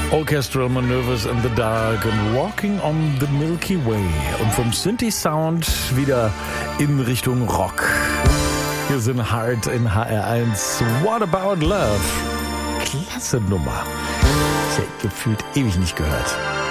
Orchestral Maneuvers in the Dark and Walking on the Milky Way. Und vom Synthi-Sound wieder in Richtung Rock. Wir sind Hard in HR1. What About Love? Klasse Nummer. Ich habe gefühlt ewig nicht gehört.